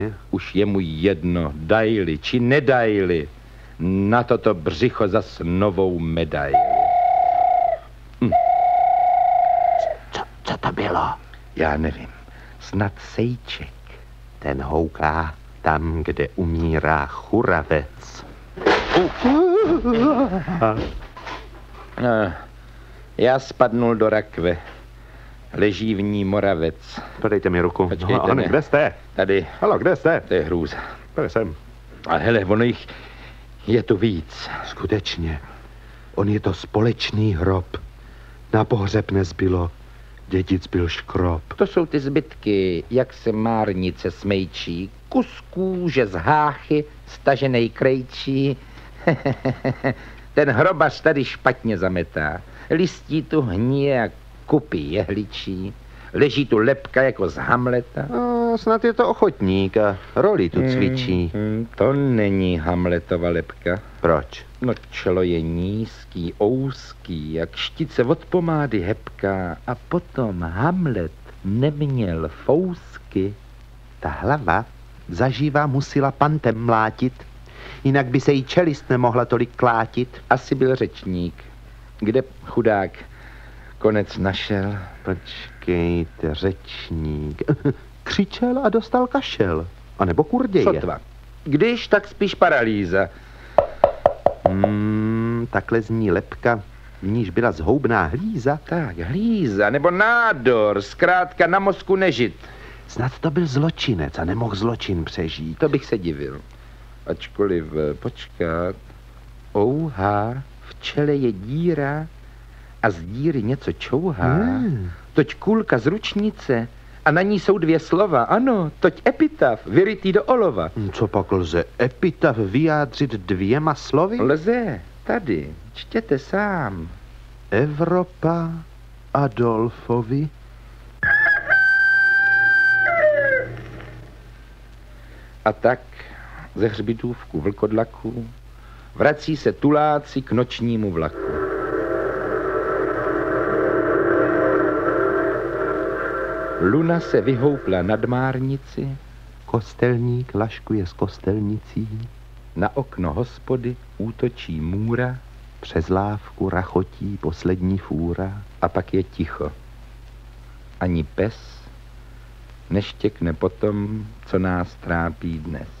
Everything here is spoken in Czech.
Už je mu jedno, dajli či nedajli, na toto břicho zas novou medaili. Co to bylo? Já nevím, snad sejček. Ten houká tam, kde umírá churavec. Já spadnul do rakve. Leží v ní moravec. Podejte mi ruku. Počkejte, Ano, kde jste? Tady. Halo, kde jste? To je hrůza. Tady jsem. A hele, ono jich je tu víc. Skutečně. On je to společný hrob. Na pohřeb nezbylo. Dědic byl škrob. To jsou ty zbytky, jak se márnice smejčí. Kus kůže z háchy, staženej krejčí. Ten hrobař tady špatně zametá. Listí tu hníje a kupy jehličí. Leží tu lebka jako z Hamleta. Snad je to ochotník a roli tu cvičí. To není Hamletova lebka. Proč? No čelo je nízký, ouský, jak štice od pomády hebká. A potom Hamlet neměl fousky. Ta hlava zažívá musela pantem mlátit, jinak by se jí čelist nemohla tolik klátit. Asi byl řečník. Kde chudák konec našel? Počkejte, řečník. Křičel a dostal kašel. A nebo kurděje. Sotva. Když, tak spíš paralýza. Takhle zní lebka, v níž byla zhoubná hlíza. Tak, hlíza, nebo nádor, zkrátka na mozku nežit. Snad to byl zločinec a nemohl zločin přežít. To bych se divil. Ačkoliv, počkat, ouhá, v čele je díra a z díry něco čouhá. Toť kůlka z ručnice a na ní jsou dvě slova. Ano, toť epitaf, vyrytý do olova. Co pak lze epitaf vyjádřit dvěma slovy? Lze, tady, čtěte sám. Evropa Adolfovi. A tak ze hřbitůvku vlkodlaků vrací se tuláci k nočnímu vlaku. Luna se vyhoupla nad márnici, Kostelník laškuje s kostelnicí, na okno hospody útočí můra, přes lávku rachotí poslední fůra. a pak je ticho. Ani pes neštěkne po tom, co nás trápí dnes.